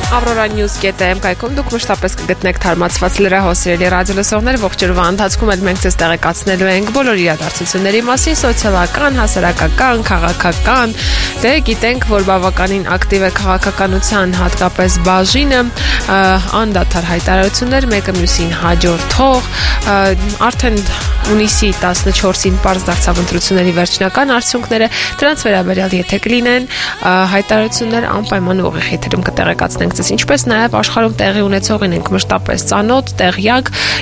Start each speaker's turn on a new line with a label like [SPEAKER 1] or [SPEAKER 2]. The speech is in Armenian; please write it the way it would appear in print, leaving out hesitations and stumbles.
[SPEAKER 1] Aurora-news.am կայքում դուք մշտապես կգտնեք թարմացված լրահոսիրելի ռադիոլսողներ ողջ օրվա ընթացքում էլ մենք ձեզ տեղեկացնելու ենք բոլոր իրադարձությունների մասին, սոցիալական, հասարակական, քաղաքական, դե գիտենք, որ բավականին ակտիվ է քաղաքականության հատկապես բաժինը, անդադար հայտարարություններ, մեկը մյուսին հաջորդող, արդեն հունիսի 14-ին պարզ դարձավ ընտրությունների վերջնական արդյունքները, դրանց վերաբերյալ եթե կլինեն հայտարարություններ անպայման ուղիղ եթերում կտեղեկացնենք ձեզ, ինչպես նաև աշխարհում տեղի ունեցողին ենք մշտապես ծանոթ, տեղյակ